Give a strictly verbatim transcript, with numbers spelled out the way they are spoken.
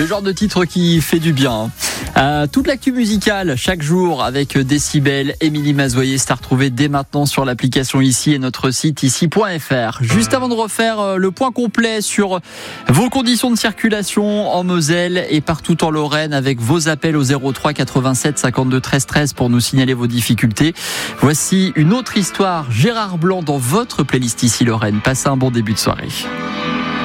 Le genre de titre qui fait du bien. Euh, toute l'actu musicale chaque jour avec Décibel, Émilie Mazoyer, c'est à retrouver dès maintenant sur l'application Ici et notre site ici point f r. Juste avant de refaire le point complet sur vos conditions de circulation en Moselle et partout en Lorraine avec vos appels au zéro trois quatre-vingt-sept cinquante-deux treize treize pour nous signaler vos difficultés. Voici une autre histoire, Gérard Blanc dans votre playlist Ici Lorraine. Passez un bon début de soirée.